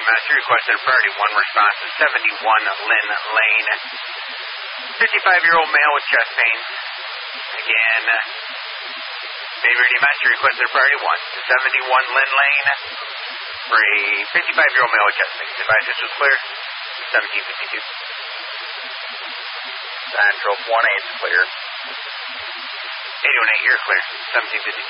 Master, requested priority 1 response to 71 Lynn Lane. 55-year-old male with chest pain. Again, Navy Radio Master, requested priority 1 to 71 Lynn Lane for a 55-year-old male with chest pain. Advise this was clear, 1752. Central 1-8 clear. 818, you're clear, 1752.